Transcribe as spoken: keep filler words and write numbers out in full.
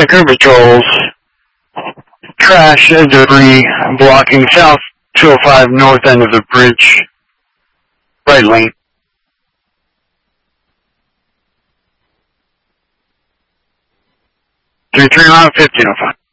The crew patrols trash and debris blocking south two oh five north end of the bridge. Right lane. three three mile, fifteen oh five.